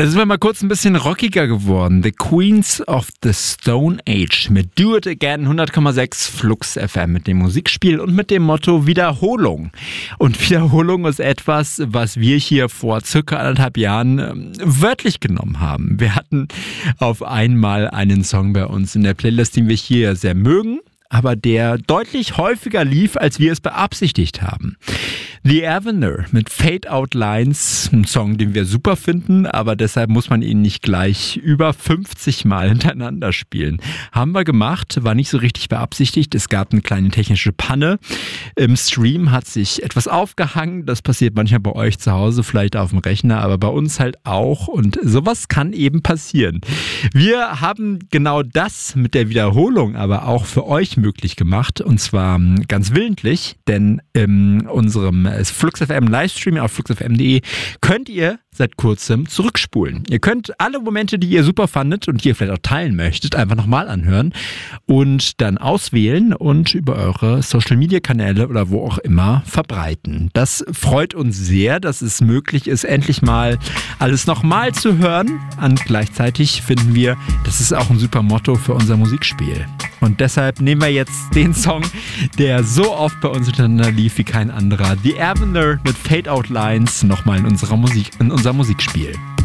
Da sind wir mal kurz ein bisschen rockiger geworden. The Queens of the Stone Age mit Do It Again, 100,6 Flux FM mit dem Musikspiel und mit dem Motto Wiederholung. Und Wiederholung ist etwas, was wir hier vor circa 1,5 Jahren wörtlich genommen haben. Wir hatten auf einmal einen Song bei uns in der Playlist, den wir hier sehr mögen, aber der deutlich häufiger lief, als wir es beabsichtigt haben. The Avener mit Fade Out Lines, ein Song, den wir super finden, aber deshalb muss man ihn nicht gleich über 50 Mal hintereinander spielen. Haben wir gemacht, war nicht so richtig beabsichtigt. Es gab eine kleine technische Panne. Im Stream hat sich etwas aufgehangen. Das passiert manchmal bei euch zu Hause, vielleicht auf dem Rechner, aber bei uns halt auch. Und sowas kann eben passieren. Wir haben genau das mit der Wiederholung aber auch für euch möglich gemacht. Und zwar ganz willentlich, denn in unserem Flux FM Livestream auf fluxfm.de könnt ihr seit kurzem zurückspulen. Ihr könnt alle Momente, die ihr super fandet und die ihr vielleicht auch teilen möchtet, einfach nochmal anhören und dann auswählen und über eure Social-Media-Kanäle oder wo auch immer verbreiten. Das freut uns sehr, dass es möglich ist, endlich mal alles nochmal zu hören. Und gleichzeitig finden wir, das ist auch ein super Motto für unser Musikspiel. Und deshalb nehmen wir jetzt den Song, der so oft bei uns hintereinander lief wie kein anderer. The Avener mit Fade Out Lines nochmal in unser Musikspiel.